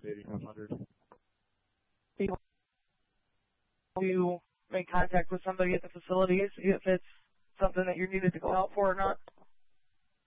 8500. You make contact with somebody at the facility, see if it's something that you're needed to go out for or not?